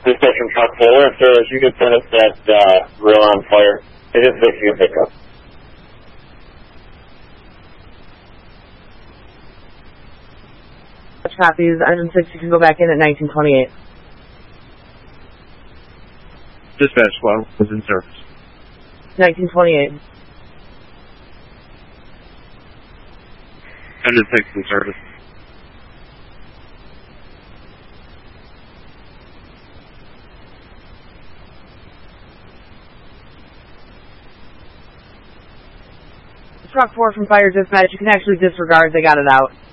Dispatch from Truck 4, if you could send us that grill on fire, it is fixing a pickup. Copies, Engine 6, you can go back in at 1928. Dispatch squad was in service. 1928. Engine 6 in service. Truck 4 from Fire Dispatch, you can actually disregard, they got it out.